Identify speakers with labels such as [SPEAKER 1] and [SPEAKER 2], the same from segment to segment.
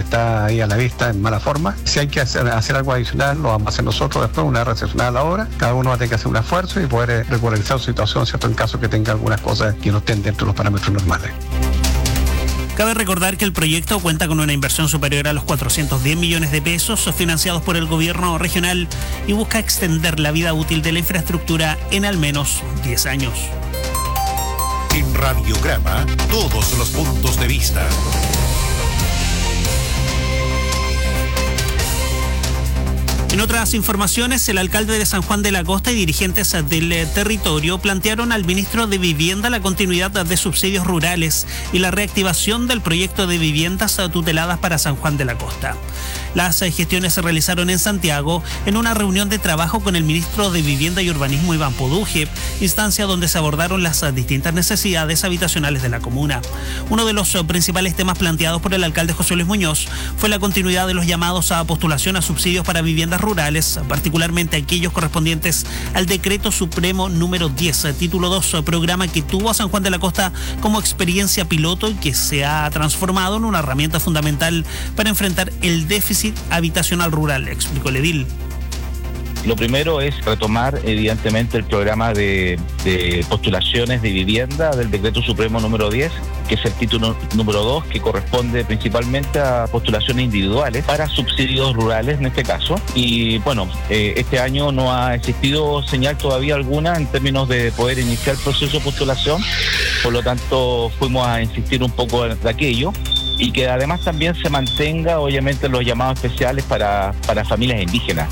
[SPEAKER 1] está ahí a la vista en mala forma. Si hay que hacer algo adicional, lo vamos a hacer nosotros después, una vez recepcionada la obra. Cada uno va a tener que hacer un esfuerzo y poder regularizar su situación, ¿cierto?, en caso que tenga algunas cosas que no estén dentro de los parámetros normales.
[SPEAKER 2] Cabe recordar que el proyecto cuenta con una inversión superior a los 410 millones de pesos financiados por el gobierno regional y busca extender la vida útil de la infraestructura en al menos 10 años.
[SPEAKER 3] En Radiograma, todos los puntos de vista.
[SPEAKER 2] En otras informaciones, el alcalde de San Juan de la Costa y dirigentes del territorio plantearon al ministro de Vivienda la continuidad de subsidios rurales y la reactivación del proyecto de viviendas tuteladas para San Juan de la Costa. Las gestiones se realizaron en Santiago en una reunión de trabajo con el ministro de Vivienda y Urbanismo, Iván Poduje, instancia donde se abordaron las distintas necesidades habitacionales de la comuna. Uno de los principales temas planteados por el alcalde José Luis Muñoz fue la continuidad de los llamados a postulación a subsidios para viviendas rurales, particularmente aquellos correspondientes al Decreto Supremo número 10, título 2, programa que tuvo a San Juan de la Costa como experiencia piloto y que se ha transformado en una herramienta fundamental para enfrentar el déficit habitacional rural, explicó el edil.
[SPEAKER 4] Lo primero es retomar, evidentemente, el programa de postulaciones de vivienda del Decreto Supremo número 10, que es el título número 2, que corresponde principalmente a postulaciones individuales para subsidios rurales en este caso. Y bueno, este año no ha existido señal todavía alguna en términos de poder iniciar el proceso de postulación, por lo tanto fuimos a insistir un poco de aquello. Y que además también se mantenga, obviamente, los llamados especiales para familias indígenas.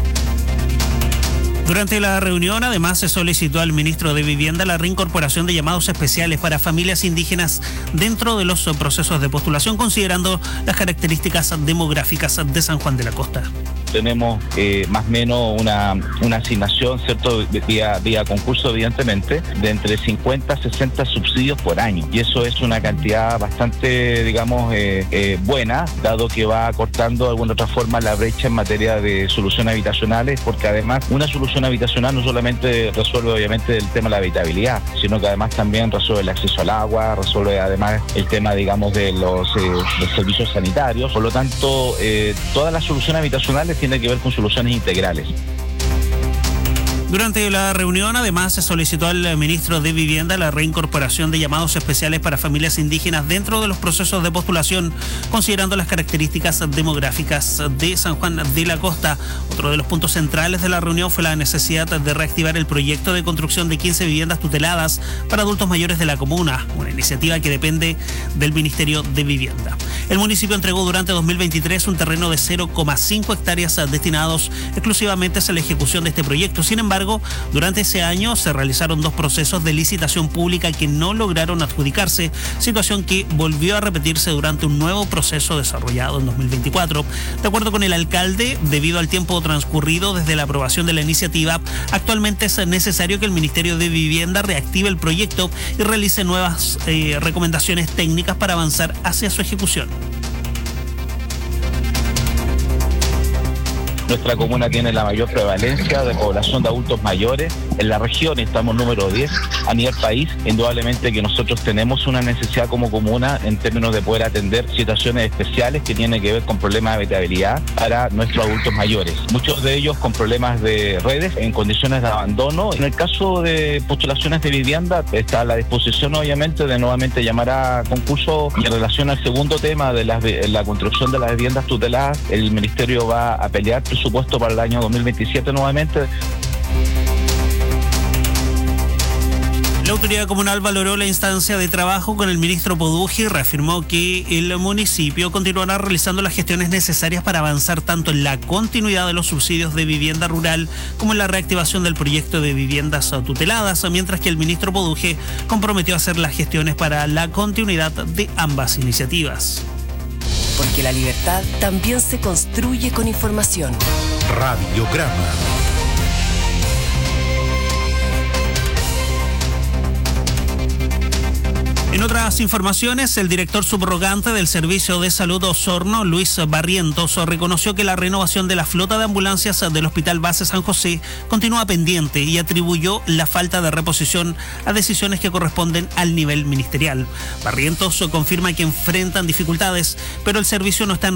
[SPEAKER 2] Durante la reunión, además, se solicitó al ministro de Vivienda la reincorporación de llamados especiales para familias indígenas dentro de los procesos de postulación, considerando las características demográficas de San Juan de la Costa.
[SPEAKER 4] Tenemos más o menos una asignación, ¿cierto?, vía concurso, evidentemente, de entre 50 a 60 subsidios por año. Y eso es una cantidad bastante, digamos, buena, dado que va acortando de alguna otra forma la brecha en materia de soluciones habitacionales, porque además una solución habitacional no solamente resuelve, obviamente, el tema de la habitabilidad, sino que además también resuelve el acceso al agua, resuelve además el tema, digamos, de los servicios sanitarios. Por lo tanto, todas las soluciones habitacionales tiene que ver con soluciones integrales.
[SPEAKER 2] Durante la reunión, además, se solicitó al ministro de Vivienda la reincorporación de llamados especiales para familias indígenas dentro de los procesos de postulación, considerando las características demográficas de San Juan de la Costa. Otro de los puntos centrales de la reunión fue la necesidad de reactivar el proyecto de construcción de 15 viviendas tuteladas para adultos mayores de la comuna, una iniciativa que depende del Ministerio de Vivienda. El municipio entregó durante 2023 un terreno de 0,5 hectáreas destinados exclusivamente a la ejecución de este proyecto. Sin embargo, durante ese año se realizaron 2 procesos de licitación pública que no lograron adjudicarse, situación que volvió a repetirse durante un nuevo proceso desarrollado en 2024. De acuerdo con el alcalde, debido al tiempo transcurrido desde la aprobación de la iniciativa, actualmente es necesario que el Ministerio de Vivienda reactive el proyecto y realice nuevas recomendaciones técnicas para avanzar hacia su ejecución.
[SPEAKER 4] Nuestra comuna tiene la mayor prevalencia de población de adultos mayores. En la región estamos número 10 a nivel país. Indudablemente que nosotros tenemos una necesidad como comuna en términos de poder atender situaciones especiales que tienen que ver con problemas de habitabilidad para nuestros adultos mayores. Muchos de ellos con problemas de redes, en condiciones de abandono. En el caso de postulaciones de vivienda, está a la disposición, obviamente, de nuevamente llamar a concurso. Y en relación al segundo tema de la construcción de las viviendas tuteladas, el Ministerio va a pelear presupuesto para el año 2027 nuevamente.
[SPEAKER 2] La autoridad comunal valoró la instancia de trabajo con el ministro Poduje y reafirmó que el municipio continuará realizando las gestiones necesarias para avanzar tanto en la continuidad de los subsidios de vivienda rural como en la reactivación del proyecto de viviendas tuteladas, mientras que el ministro Poduje comprometió a hacer las gestiones para la continuidad de ambas iniciativas.
[SPEAKER 5] Porque la libertad también se construye con información.
[SPEAKER 3] Radiograma.
[SPEAKER 2] En otras informaciones, el director subrogante del Servicio de Salud Osorno, Luis Barrientos, reconoció que la renovación de la flota de ambulancias del Hospital Base San José continúa pendiente y atribuyó la falta de reposición a decisiones que corresponden al nivel ministerial. Barrientos confirma que enfrentan dificultades, pero el servicio no está en